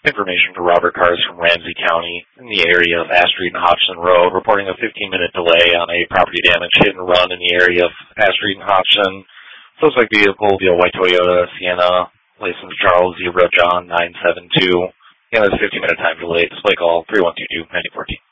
Information for Robert Cars from Ramsey County in the area of Ash Street and Hodgson Road, reporting a 15-minute delay on a property damage hit and run in the area of Ash Street and Hodgson. Suspect vehicle via white Toyota Sienna, license Charles Zebra John 972. Again, there's a 15-minute time delay. Display call 3122-9014.